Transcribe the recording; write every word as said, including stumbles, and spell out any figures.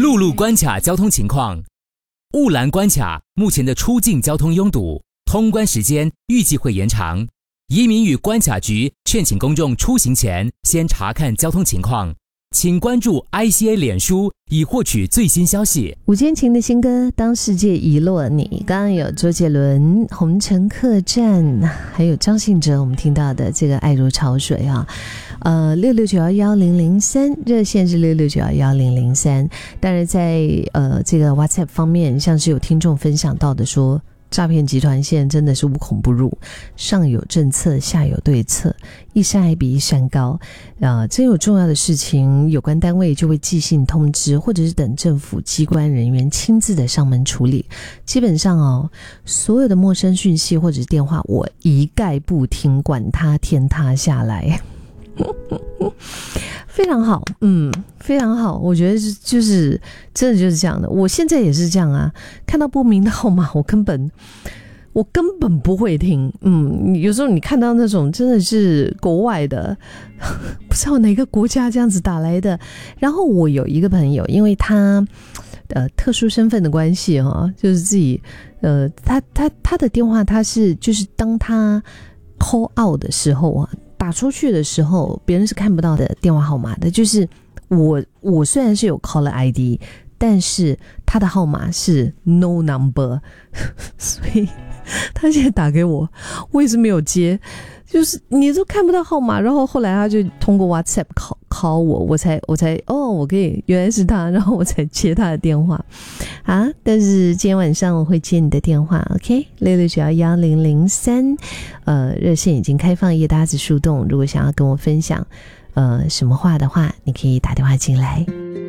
陆路关卡交通情况。雾兰关卡目前的出境交通拥堵，通关时间预计会延长。移民与关卡局劝请公众出行前先查看交通情况，请关注 I C A 脸书以获取最新消息。 吴坚情的新歌《当世界遗落你》，刚刚有周杰伦《红尘客栈》，还有张信哲我们听到的这个《爱如潮水》啊。呃，六六九幺幺零零三热线是六六九幺幺零零三。当然在呃这个 WhatsApp 方面，像是有听众分享到的说，诈骗集团现在真的是无孔不入，上有政策下有对策，一山还比一山高。呃，真有重要的事情，有关单位就会寄信通知，或者是等政府机关人员亲自的上门处理。基本上哦，所有的陌生讯息或者是电话，我一概不听，管它天塌下来。非常好，嗯，非常好，我觉得就是真的就是这样的。我现在也是这样啊，看到不明的号码，我根本我根本不会听。嗯，有时候你看到那种真的是国外的，不知道哪个国家这样子打来的。然后我有一个朋友，因为他呃特殊身份的关系哈，就是自己呃他他他的电话他是就是当他 call out 的时候啊。打出去的时候别人是看不到的电话号码的，就是我我虽然是有 caller I D， 但是他的号码是 no number， 所以他现在打给我我也是没有接，就是你都看不到号码。然后后来他就通过 WhatsApp call, call 我，我才我才哦，我可以原来是他，然后我才接他的电话啊。但是今天晚上我会接你的电话 OK 六六九幺幺零零三，呃热线已经开放，叶搭子树洞，如果想要跟我分享呃什么话的话，你可以打电话进来。